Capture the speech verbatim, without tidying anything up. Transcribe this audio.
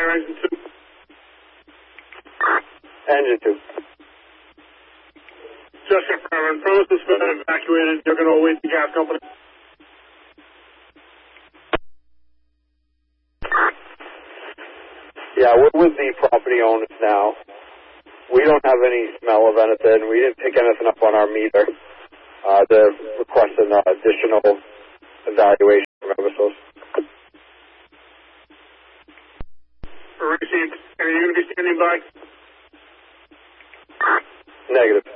fire engine two. Engine two. Just confirming. Premises been evacuated. You're going to await the gas company. Yeah, we're with the property owners now. We don't have any smell of anything. We didn't pick anything up on our meter. Uh, they're requesting uh, additional evaluation from Eversource. Received. Are you going to be standing by? Negative.